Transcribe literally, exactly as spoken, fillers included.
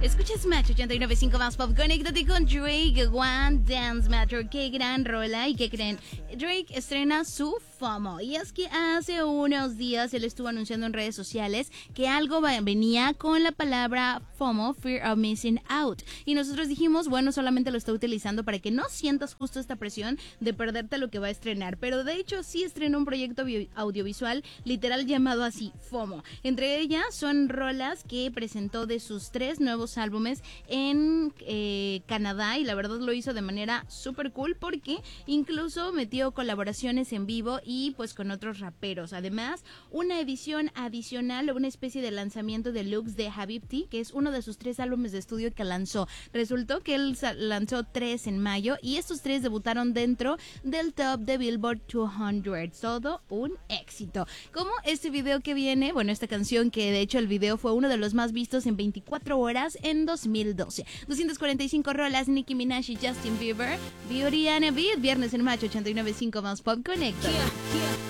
Escuchas Match ochenta y nueve punto cinco más pop. Conéctate con Drake, One Dance Matter. Qué gran rola. ¿Y qué creen? Drake estrena su FOMO. Y es que hace unos días él estuvo anunciando en redes sociales que algo venía con la palabra FOMO, Fear of Missing Out. Y nosotros dijimos, bueno, solamente lo está utilizando para que no sientas justo esta presión de perderte lo que va a estrenar. Pero de hecho sí estrenó un proyecto audiovisual literal llamado así, FOMO. Entre ellas son rolas que presentó de sus tres nuevos álbumes en eh, Canadá, y la verdad lo hizo de manera súper cool porque incluso metió colaboraciones en vivo y pues con otros raperos. Además, una edición adicional, una especie de lanzamiento de looks de Habibti, que es uno de sus tres álbumes de estudio que lanzó. Resultó que él lanzó tres en mayo y estos tres debutaron dentro del top de Billboard doscientos. Todo un éxito. Como este video que viene, bueno, esta canción que de hecho el video fue uno de los más vistos en veinticuatro horas en dos mil doce. doscientas cuarenta y cinco rolas, Nicki Minaj y Justin Bieber, Beauty and a Beat, viernes en Match ochenta y nueve punto cinco más Pop Connector. Yeah, yeah.